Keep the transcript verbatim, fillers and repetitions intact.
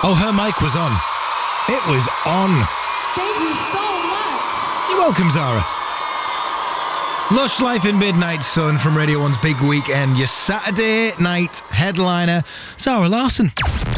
Oh, her mic was on. It was on. Thank you so much. You're welcome, Zara. Lush Life in Midnight Sun from Radio one's Big Weekend. Your Saturday night headliner, Zara Larsson.